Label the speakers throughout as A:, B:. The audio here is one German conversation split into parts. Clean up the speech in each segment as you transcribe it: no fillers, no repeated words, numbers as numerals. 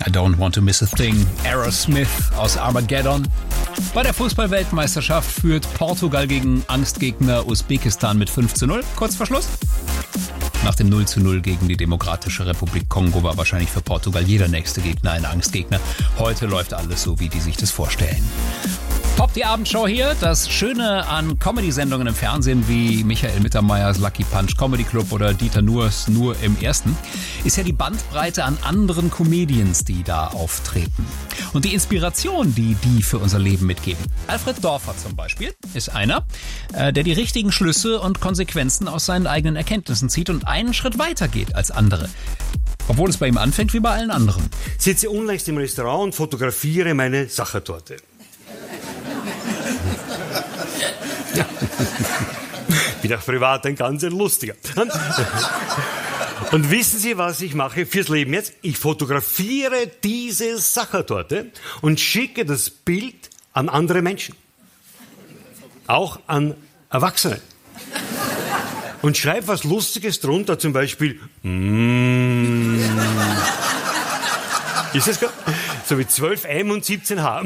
A: I don't want to miss a thing. Aerosmith aus Armageddon. Bei der Fußball-Weltmeisterschaft führt Portugal gegen Angstgegner Usbekistan mit 5:0. Kurz vor Schluss. Nach dem 0:0 gegen die Demokratische Republik Kongo war wahrscheinlich für Portugal jeder nächste Gegner ein Angstgegner. Heute läuft alles so, wie die sich das vorstellen. Top die Abendshow hier. Das Schöne an Comedy-Sendungen im Fernsehen wie Michael Mittermeiers Lucky Punch Comedy Club oder Dieter Nuhrs Nur im Ersten ist ja die Bandbreite an anderen Comedians, die da auftreten. Und die Inspiration, die für unser Leben mitgeben. Alfred Dorfer zum Beispiel ist einer, der die richtigen Schlüsse und Konsequenzen aus seinen eigenen Erkenntnissen zieht und einen Schritt weiter geht als andere. Obwohl es bei ihm anfängt wie bei allen anderen.
B: Ich sitze unlängst im Restaurant und fotografiere meine Sachertorte. Bin auch privat ein ganz lustiger. Und wissen Sie, was ich mache fürs Leben jetzt? Ich fotografiere diese Sachertorte und schicke das Bild an andere Menschen. Auch an Erwachsene. Und schreibe was Lustiges drunter, zum Beispiel Ist das so wie 12 M und 17 H.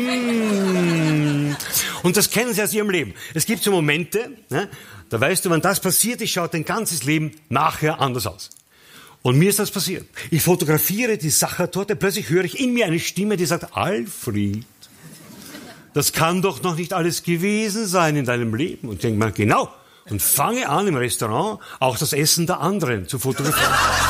B: Und das kennen Sie aus Ihrem Leben. Es gibt so Momente, ne, da weißt du, wenn das passiert ist, schaut dein ganzes Leben nachher anders aus. Und mir ist das passiert. Ich fotografiere die Sachertorte, plötzlich höre ich in mir eine Stimme, die sagt, Alfred, das kann doch noch nicht alles gewesen sein in deinem Leben. Und ich denke mir, genau. Und fange an, im Restaurant auch das Essen der anderen zu fotografieren.